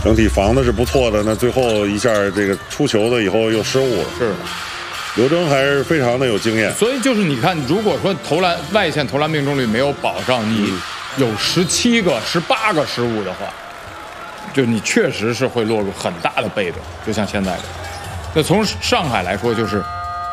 整体防的是不错的，那最后一下这个出球的以后又失误了。 是， 刘铮还是非常的有经验。 所以就是你看，如果说外线投篮命中率没有保上，你有17个、18个失误的话，就你确实是会落入很大的被动，就像现在的。那从上海来说，就是，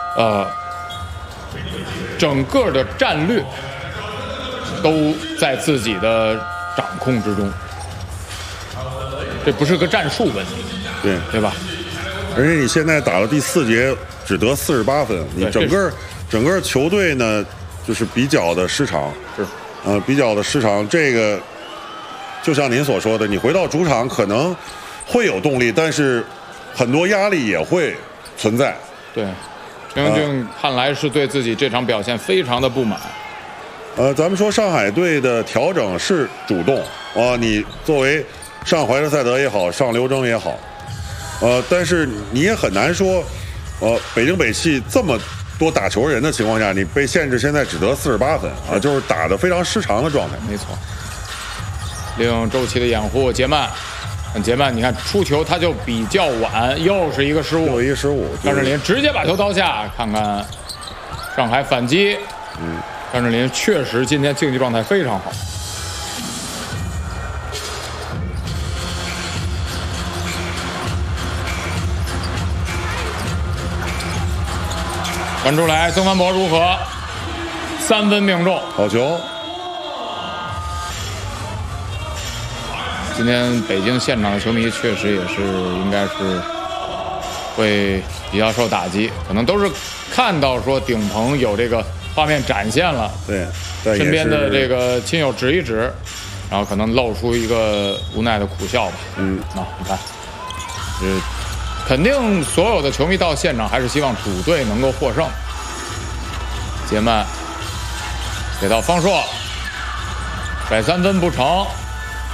整个的战略都在自己的掌控之中，这不是个战术问题，对吧？ 而且你现在打了第4节，只得48分，你整个球队呢，就是比较的失常，比较的失常。这个就像您所说的，你回到主场可能会有动力，但是很多压力也会存在。 对，陈英俊看来是对自己这场表现非常的不满。 咱们说上海队的调整是主动啊，你作为上怀特塞德也好，上刘铮也好，但是你也很难说，北京北汽这么多打球人的情况下，你被限制现在只得48分啊，就是打得非常失常的状态。 没错。令周琦的掩护，杰曼，你看出球他就比较晚，又是一个失误， 又一个失误。 张镇麟直接把球刀下，看看上海反击。张镇麟确实今天竞技状态非常好。传出来，曾凡博如何？3分命中， 好球。 今天北京现场的球迷确实也是应该是会比较受打击，可能都是看到说顶棚有这个画面展现了， 对， 身边的这个亲友指一指，然后可能露出一个无奈的苦笑吧。你看，肯定所有的球迷到现场还是希望主队能够获胜。杰曼给到方硕，甩3分不成。